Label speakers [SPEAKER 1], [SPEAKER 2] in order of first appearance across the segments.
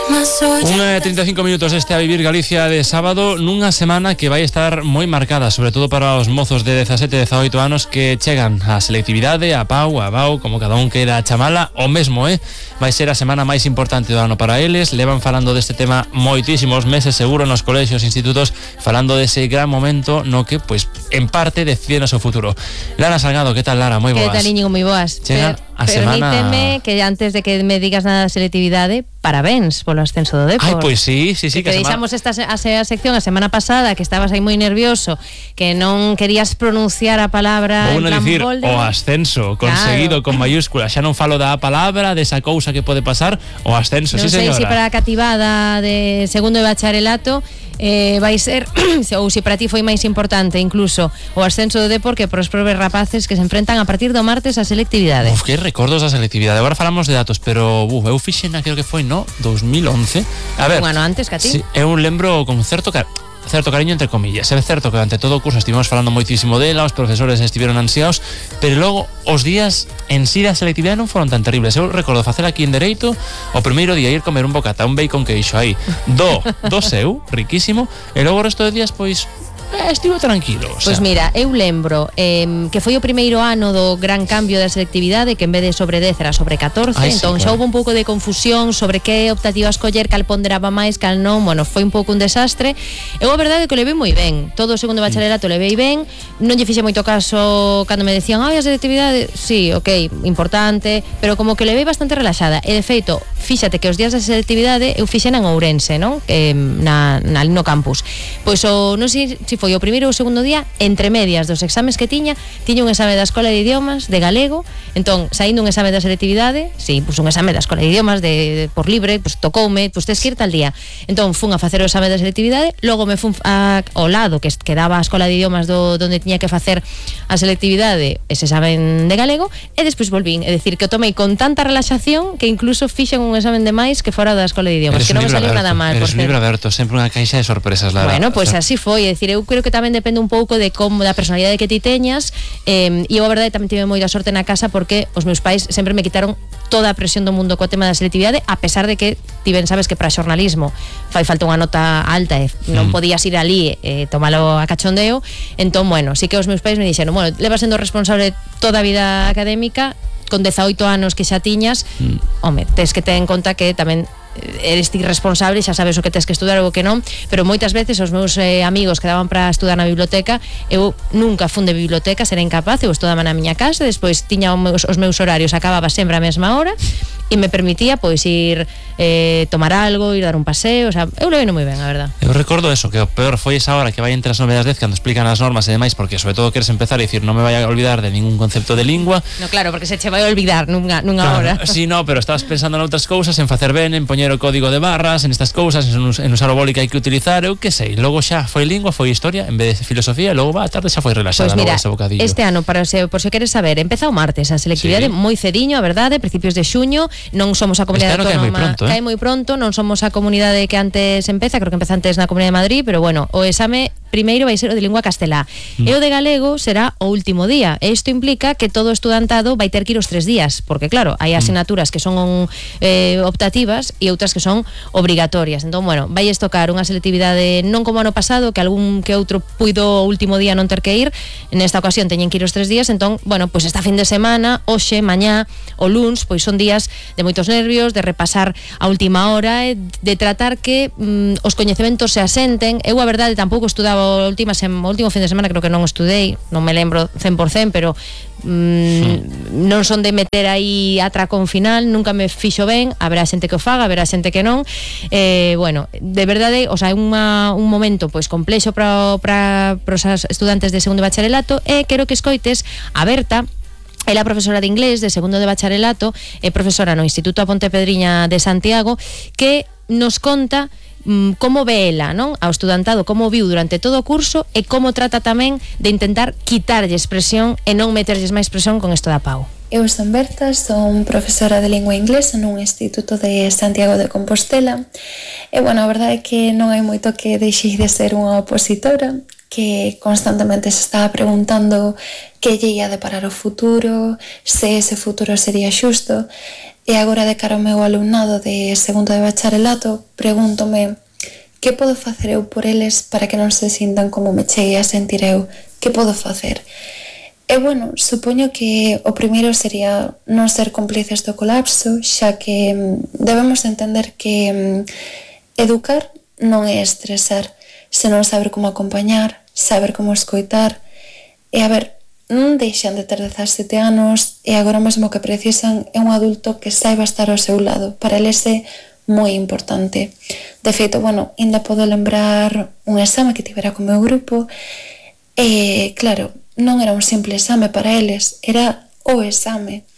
[SPEAKER 1] 35 minutos este A Vivir Galicia de sábado, nunha semana que vai estar moi marcada, sobre todo para os mozos de 17 e 18 anos que chegan á selectividade, a PAU, a BAU, como cada un queira chamala, o mesmo, vai ser a semana máis importante do ano para eles. Levan falando deste tema moitísimos meses, seguro, nos colexios, institutos, falando dese gran momento no que, pois, en parte deciden o seu futuro. Lara Salgado, que tal, Lara? Moi boas.
[SPEAKER 2] Que tal, Íñigo? Moi boas.
[SPEAKER 1] Chega a semana...
[SPEAKER 2] Permíteme que antes de que me digas nada da selectividade, parabéns polo ascenso do Depor.
[SPEAKER 1] Ai, pois sí.
[SPEAKER 2] Que deixamos esta sección a semana pasada, que estabas aí moi nervioso, que non querías pronunciar a palabra
[SPEAKER 1] en plan dicir, o ascenso conseguido, claro, con mayúsculas. Xa non falo da palabra, desa cousa que pode pasar, o ascenso,
[SPEAKER 2] non
[SPEAKER 1] sí, señora.
[SPEAKER 2] Non sei se para a cativada de segundo de bacharelato vai ser, ou se para ti foi máis importante incluso o ascenso do Depor que para os probes rapaces que se enfrentan a partir do martes a selectividade.
[SPEAKER 1] Que recordos da selectividade. Agora falamos de datos, pero eu fixena, creo que foi, no, 2011. A ver,
[SPEAKER 2] un ano antes que a ti.
[SPEAKER 1] Sí, eu lembro con certo cariño, entre comillas. É certo que durante todo o curso estivemos falando moitísimo dela, os profesores estiveron ansiados, pero logo os días en sí da selectividade non foron tan terribles. Eu recordo facer aquí en Dereito o primeiro día ir comer un bocata, un bacon queixo aí do seu, riquísimo, e logo o resto de días, pois, estivo tranquilo, o sea.
[SPEAKER 2] Pois mira, eu lembro que foi o primeiro ano do gran cambio da selectividade, que en vez de sobre 10 era sobre 14. Entón xa houve un pouco de confusión sobre que optativa escoller, cal ponderaba máis, cal non. Bueno, foi un pouco un desastre. Eu a verdade é que o levei moi ben. Todo o segundo bacharelato levei ben. Non lle fixe moito caso cando me decían a selectividade, sí, ok, importante, pero como que levei bastante relaxada. E de feito, fíxate que os días da selectividade eu fixen en Ourense, non? No campus. Pois non sei se foi o primeiro ou o segundo día, entre medias dos exames que tiña un exame da Escola de Idiomas de galego. Entón, saindo un exame da selectividade, sí, pues un exame da Escola de Idiomas por libre, pues tocoume, pues tes que ir tal día. Entón, fun a facer o exame da selectividade, logo me fun ao lado que daba a Escola de Idiomas donde tiña que facer a selectividade ese exame de galego, e despois volvín. É dicir, que o tomei con tanta relaxación que incluso fixen un examen de máis que fora da Escola de Idiomas, que non me saliu nada mal.
[SPEAKER 1] Eres un libro aberto, sempre unha caixa de sorpresas, Lara.
[SPEAKER 2] Bueno, pois así foi, é dicir, eu creo que tamén depende un pouco de como da personalidade que ti teñas, e eu a verdade tamén tive moita sorte na casa porque os meus pais sempre me quitaron toda a presión do mundo coa tema da selectividade, a pesar de que ti ben sabes que para xornalismo fai falta unha nota alta e non podías ir ali tomalo a cachondeo. Entón, bueno, sí que os meus pais me dixeron, bueno, levas sendo responsable toda a vida académica, con 18 anos que xa tiñas, home, tes que ter en conta que tamén eres ti responsable, xa sabes o que tes que estudar ou o que non, pero moitas veces os meus amigos que daban para estudar na biblioteca, eu nunca fun de biblioteca, era incapaz, eu estudaba na miña casa, despois tiña os meus horarios, acababa sempre a mesma hora e me permitía pois ir tomar algo, ir dar un paseo, o sea, eu levei moi ben, a verdad.
[SPEAKER 1] Eu recordo eso, que o peor foi esa hora que vai entre as 9 e as 10 cando explican as normas e demais, porque sobre todo queres empezar a dicir, non me vai a olvidar de ningún concepto de lingua.
[SPEAKER 2] No, claro, porque se che vai a olvidar nunha hora.
[SPEAKER 1] Sí, no, pero estabas pensando en outras cousas, en facer ben, en poñer o código de barras, en estas cousas, en usar o boli que hai que utilizar, eu que sei. Logo xa foi lingua, foi historia, en vez de filosofía, e logo a tarde xa foi relaxada.
[SPEAKER 2] Pois mira,
[SPEAKER 1] ese bocadillo.
[SPEAKER 2] Este ano, por se queres saber, empeza o martes a selectividade, moi cediño, a verdade, principios de xuño, non somos a comunidade autónoma, cae moi pronto, non somos a comunidade que antes empeza, creo que empeza antes na Comunidade de Madrid, pero bueno, o exame primeiro vai ser o de lingua castelá e o de galego será o último día, e isto implica que todo estudantado vai ter que ir os 3 días, porque claro, hai asignaturas que son optativas e outras que son obrigatorias. Entón, bueno, vai tocar unha selectividade non como ano pasado, que algún que outro puido o último día non ter que ir. Nesta ocasión teñen que ir os 3 días. Entón, bueno, pois esta fin de semana, hoxe, mañá, o luns, pois son días de moitos nervios, de repasar a última hora, de tratar que os coñecementos se asenten. Eu a verdade tampouco estudaba o último fin de semana, creo que non estudei, non me lembro 100%, pero non son de meter aí atracón final, nunca me fixo ben, haberá xente que o faga, haberá xente que non. Bueno, de verdade, o sea, é un momento pois complexo para os estudantes de segundo bacharelato, e quero que escoites a Berta. Ela é profesora de inglés de segundo de bacharelato, é profesora no Instituto a Pontepedriña de Santiago, que nos conta como ve ela, non? Ao estudantado, como viu durante todo o curso e como trata tamén de intentar quitarlles presión e non meterlles máis presión con isto da PAU.
[SPEAKER 3] Eu son Berta, son profesora de lingua inglesa nun instituto de Santiago de Compostela e, bueno, a verdade é que non hai moito que deixei de ser unha opositora. que constantemente se estaba preguntando que lle ia deparar o futuro, se ese futuro sería xusto, e agora de cara ao meu alumnado de segundo de bacharelato, pregúntome que podo facer eu por eles para que non se sintan como me cheguei a sentir eu, que podo facer? E bueno, supoño que o primeiro sería non ser cómplices do colapso, xa que debemos entender que educar non é estresar, senón saber como acompañar, saber como escoitar, e a ver, non deixan de ter 17 anos e agora mesmo que precisan é un adulto que saiba estar ao seu lado. Para eles é moi importante. De feito, bueno, ainda podo lembrar un exame que tivera co meu grupo e, claro, non era un simple exame para eles, era o exame.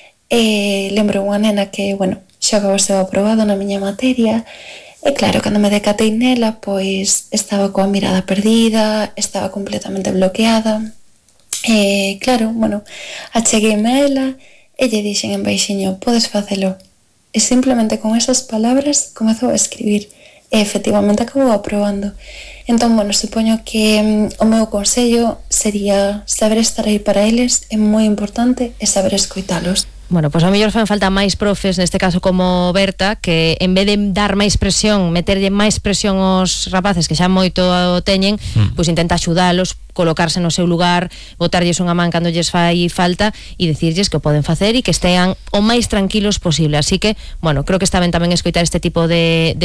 [SPEAKER 3] E lembro unha nena que, bueno, xa acabou o seu aprobado na miña materia e, claro, cando me decatei nela, pois estaba coa mirada perdida, estaba completamente bloqueada. E, claro, bueno, achegueime a ela e lle dixen en baixiño, podes facelo. E simplemente con esas palabras comezou a escribir e efectivamente acabou aprobando. Entón, bueno, supoño que o meu consello sería saber estar aí para eles, é moi importante, e saber escoitalos.
[SPEAKER 2] Bueno, pois ao mellor fan falta máis profes, neste caso como Berta, que en vez de dar máis presión, meterlle máis presión aos rapaces que xa moito teñen, pois intenta axudalos, colocarse no seu lugar, botarlles unha man cando lles fai falta e dicirlles que o poden facer e que estean o máis tranquilos posible. Así que, bueno, creo que está ben tamén escoitar este tipo de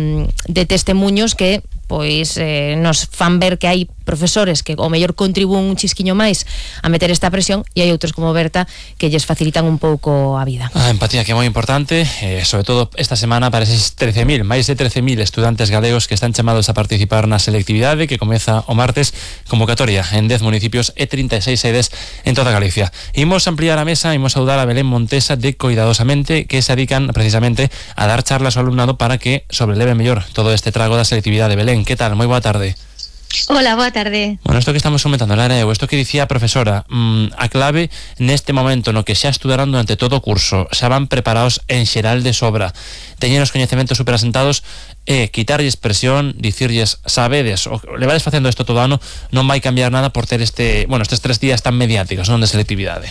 [SPEAKER 2] testemuños que pois nos fan ver que hai profesores que ao mellor contribúen un chisquiño máis a meter esta presión e hai outros como Berta que lles facilitan un pouco a vida.
[SPEAKER 1] A empatía que é moi importante, sobre todo esta semana para eses 13.000, máis de 13.000 estudantes galegos que están chamados a participar na selectividade que comeza o martes, convocatoria en 10 municipios e 36 sedes en toda Galicia. Imos ampliar a mesa, imos saudar a Belén Montesa de Coidadosamente, que se dedican precisamente a dar charlas ao alumnado para que sobreleve mellor todo este trago da selectividade. Belén, que tal? Moi boa tarde.
[SPEAKER 4] Hola, boa tarde.
[SPEAKER 1] Bueno, isto que estamos comentando, Lara, isto que dicía a profesora, a clave neste momento no que xa estudarán durante todo o curso, xa van preparados en xeral de sobra, teñen os coñecementos superasentados, quitarlles presión, dicirlles, sabedes, o levades facendo isto todo ano, non vai cambiar nada por ter estes 3 días tan mediáticos, non de selectividade.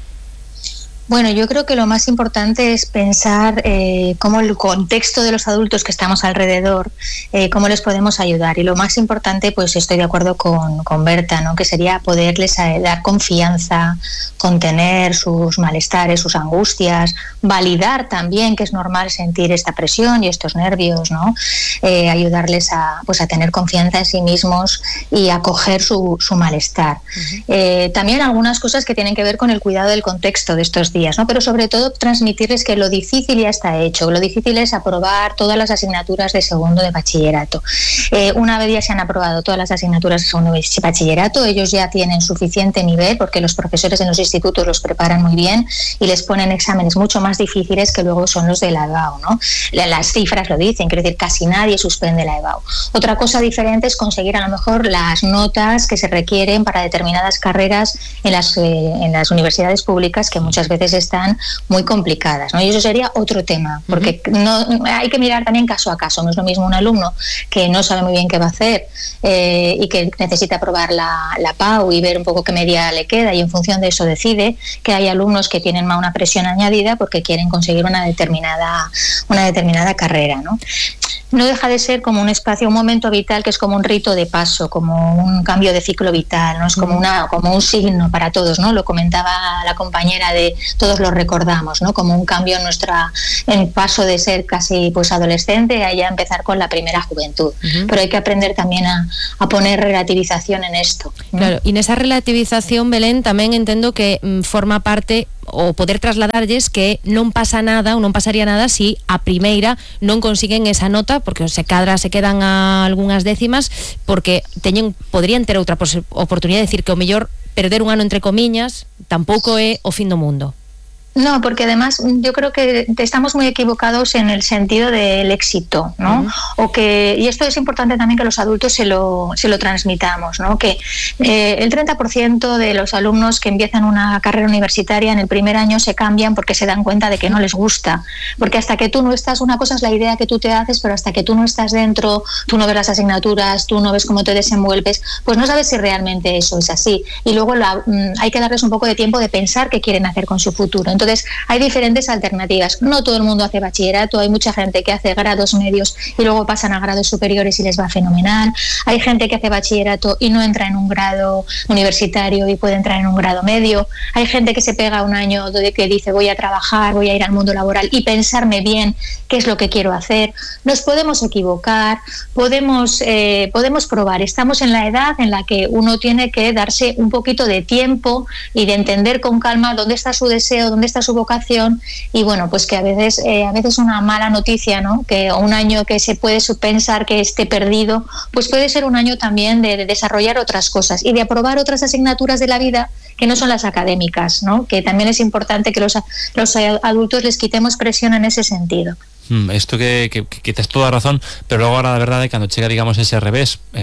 [SPEAKER 4] Bueno, yo creo que lo más importante es pensar cómo el contexto de los adultos que estamos alrededor, cómo les podemos ayudar. Y lo más importante, pues estoy de acuerdo con Berta, ¿no? Que sería poderles dar confianza, contener sus malestares, sus angustias, validar también que es normal sentir esta presión y estos nervios, ¿no? Ayudarles a tener confianza en sí mismos y acoger su malestar. También algunas cosas que tienen que ver con el cuidado del contexto de estos días, ¿no? Pero sobre todo transmitirles que lo difícil ya está hecho, lo difícil es aprobar todas las asignaturas de segundo de bachillerato. Una vez ya se han aprobado todas las asignaturas de segundo de bachillerato, ellos ya tienen suficiente nivel porque los profesores en los institutos los preparan muy bien y les ponen exámenes mucho más difíciles que luego son los de la EBAU, ¿no? Las cifras lo dicen, quiero decir, casi nadie suspende la EBAU. Otra cosa diferente es conseguir a lo mejor las notas que se requieren para determinadas carreras en las universidades públicas, que muchas veces están muy complicadas, ¿no? Y eso sería otro tema, porque no hay que mirar también caso a caso. No es lo mismo un alumno que no sabe muy bien qué va a hacer y que necesita aprobar la PAU y ver un poco qué media le queda y en función de eso decide, que hay alumnos que tienen más una presión añadida porque quieren conseguir una determinada carrera, ¿no? No deja de ser como un espacio, un momento vital que es como un rito de paso, como un cambio de ciclo vital, ¿no? Es como un signo para todos, ¿no? Lo comentaba la compañera de todos lo recordamos, ¿no? Como un cambio en paso de ser casi pues adolescente a ya empezar con la primera juventud. Pero hay que aprender también a poner relativización en esto.
[SPEAKER 2] Claro, y en esa relativización, Belén, tamén entendo que forma parte o poder trasladarlles que non pasa nada ou non pasaría nada si a primeira non consiguen esa nota, porque se quedan a algunhas décimas, porque podrían ter outra oportunidade, de decir que o mellor perder un ano entre comiñas tampouco é o fin do mundo.
[SPEAKER 4] No, porque además yo creo que estamos muy equivocados en el sentido del éxito, ¿no? Y esto es importante también que los adultos se lo transmitamos, ¿no? Que el 30% de los alumnos que empiezan una carrera universitaria en el primer año se cambian porque se dan cuenta de que no les gusta, porque hasta que tú no estás, una cosa es la idea que tú te haces, pero hasta que tú no estás dentro, tú no ves las asignaturas, tú no ves cómo te desenvuelves, pues no sabes si realmente eso es así. Y luego hay que darles un poco de tiempo de pensar qué quieren hacer con su futuro. Entonces, hay diferentes alternativas. No todo el mundo hace bachillerato, hay mucha gente que hace grados medios y luego pasan a grados superiores y les va fenomenal. Hay gente que hace bachillerato y no entra en un grado universitario y puede entrar en un grado medio. Hay gente que se pega un año de que dice voy a trabajar, voy a ir al mundo laboral y pensarme bien qué es lo que quiero hacer. Nos podemos equivocar, podemos probar. Estamos en la edad en la que uno tiene que darse un poquito de tiempo y de entender con calma dónde está su deseo, dónde está su vocación, y bueno, pues que a veces una mala noticia, ¿no? Que un año que se puede pensar que esté perdido, pues puede ser un año también de desarrollar otras cosas y de aprobar otras asignaturas de la vida que no son las académicas, ¿no? Que también es importante que los adultos les quitemos presión en ese sentido.
[SPEAKER 1] Esto que tienes toda razón, pero luego ahora la verdade cando chega, digamos, ese revés é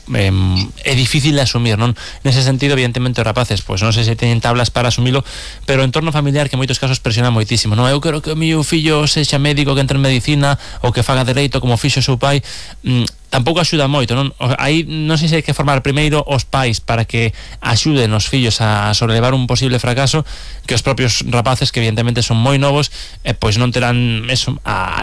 [SPEAKER 1] difícil de asumir, non? Nese sentido, evidentemente, os rapaces, pois non sei se teñen tablas para asumilo, pero o entorno familiar que en moitos casos presiona moitísimo, non? Eu quero que o meu fillo sexa médico, que entre en medicina ou que faga dereito como fixo o seu pai. Tampouco axuda moito, non? Aí non sei se hai que formar primeiro os pais para que axuden os fillos a sobrelevar un posible fracaso, que os propios rapaces, que evidentemente son moi novos, pois non terán eso,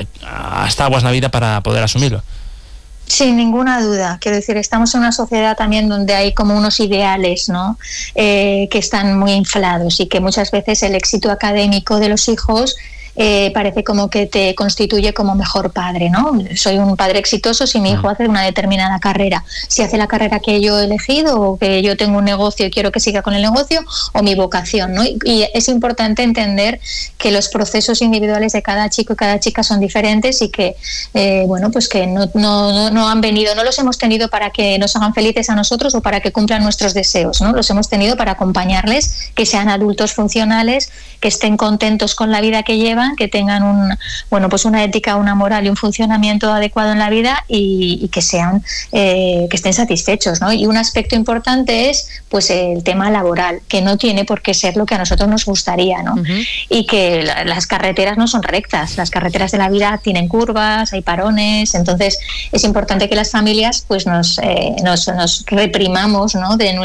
[SPEAKER 1] as tabuas na vida para poder asumilo.
[SPEAKER 4] Sin ninguna duda, quiero decir, estamos en una sociedad también donde hay como unos ideales, ¿no? Que están muy inflados y que muchas veces el éxito académico de los hijos parece como que te constituye como mejor padre, ¿no? Soy un padre exitoso si mi hijo hace una determinada carrera, si hace la carrera que yo he elegido, o que yo tengo un negocio y quiero que siga con el negocio, o mi vocación, ¿no? Y es importante entender que los procesos individuales de cada chico y cada chica son diferentes y que, bueno, pues que no han venido, no los hemos tenido para que nos hagan felices a nosotros o para que cumplan nuestros deseos, ¿no? Los hemos tenido para acompañarles, que sean adultos funcionales, que estén contentos con la vida que llevan, que tengan una ética, una moral y un funcionamiento adecuado en la vida y que estén satisfechos, ¿no? Y un aspecto importante es pues el tema laboral, que no tiene por qué ser lo que a nosotros nos gustaría, ¿no? Y que las carreteras no son rectas, las carreteras de la vida tienen curvas, hay parones, entonces es importante que las familias pues nos reprimamos, ¿no? De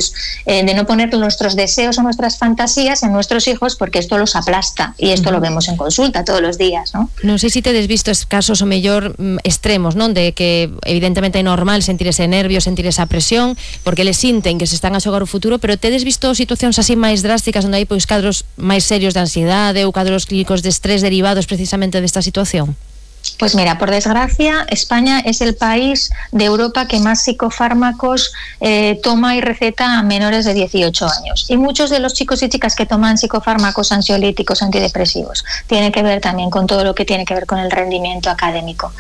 [SPEAKER 4] no poner nuestros deseos o nuestras fantasías en nuestros hijos, porque esto los aplasta y esto lo vemos en consulta todos los días, ¿no?
[SPEAKER 2] Non sei se tedes visto casos o mellor extremos, non? De que evidentemente é normal sentir ese nervio, sentir esa presión, porque les sinten que se están a xogar o futuro, pero tedes visto situacións así máis drásticas onde hai pois cadros máis serios de ansiedade ou cadros clínicos de estrés derivados precisamente desta situación?
[SPEAKER 4] Pues mira, por desgracia, España es el país de Europa que más psicofármacos toma y receta a menores de 18 años. Y muchos de los chicos y chicas que toman psicofármacos ansiolíticos, antidepresivos, tiene que ver también con todo lo que tiene que ver con el rendimiento académico.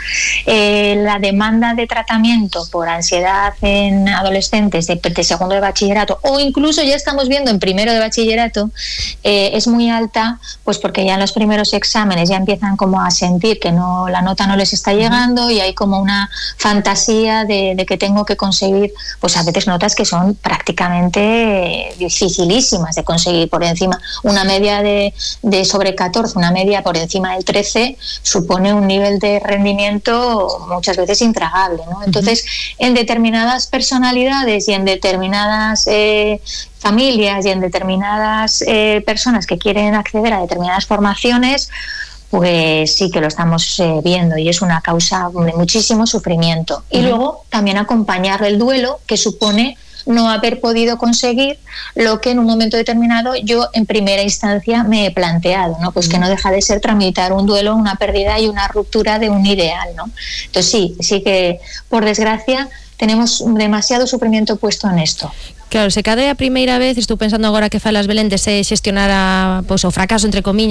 [SPEAKER 4] La demanda de tratamiento por ansiedad en adolescentes de segundo de bachillerato, o incluso ya estamos viendo en primero de bachillerato, es muy alta, pues porque ya en los primeros exámenes ya empiezan como a sentir que la nota no les está llegando y hay como una fantasía de que tengo que conseguir, pues a veces notas que son prácticamente dificilísimas de conseguir. Por encima, una media de sobre 14, una media por encima del 13 supone un nivel de rendimiento muchas veces intragable, ¿no? Entonces, en determinadas personalidades y en determinadas familias y en determinadas personas que quieren acceder a determinadas formaciones, pues sí que lo estamos viendo y es una causa de muchísimo sufrimiento. Y luego también acompañar el duelo que supone no haber podido conseguir lo que en un momento determinado yo en primera instancia me he planteado, ¿no? Pues que no deja de ser tramitar un duelo, una pérdida y una ruptura de un ideal, ¿no? Entonces sí que por desgracia tenemos demasiado sufrimiento puesto en esto.
[SPEAKER 2] Claro, se cadea a primeira vez, estou pensando agora que falas, Belén, de se xestionar o fracaso, entre comiñas,